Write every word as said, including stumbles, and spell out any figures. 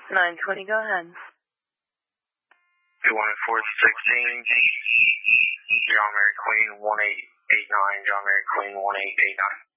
nine twenty, go ahead. two one four sixteen, John Mary Queen one eight eight nine, John Mary Queen one eight eight nine.